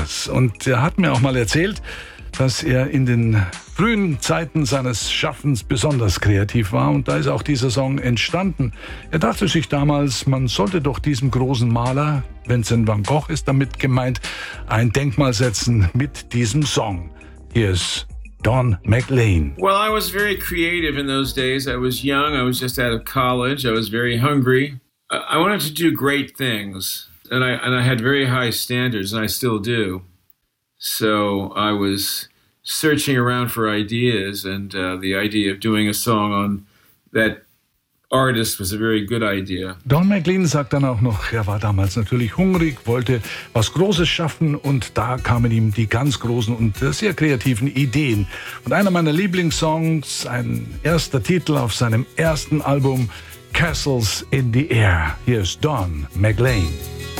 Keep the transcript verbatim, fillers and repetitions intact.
das. Und er hat mir auch mal erzählt, dass er in den frühen Zeiten seines Schaffens besonders kreativ war und da ist auch dieser Song entstanden. Er dachte sich damals, man sollte doch diesem großen Maler, Vincent van Gogh ist damit gemeint, ein Denkmal setzen mit diesem Song. Hier ist Don McLean. Well, I was very creative in those days. I was young. I was just out of college. I was very hungry. I wanted to do great things, and I and I had very high standards, and I still do. So I was searching around for ideas, and uh, the idea of doing a song on that artist was a very good idea. Don McLean sagt dann auch noch, er war damals natürlich hungrig, wollte was Großes schaffen und da kamen ihm die ganz großen und sehr kreativen Ideen. Und einer meiner Lieblingssongs, ein erster Titel auf seinem ersten Album, Castles in the Air. Hier ist Don McLean.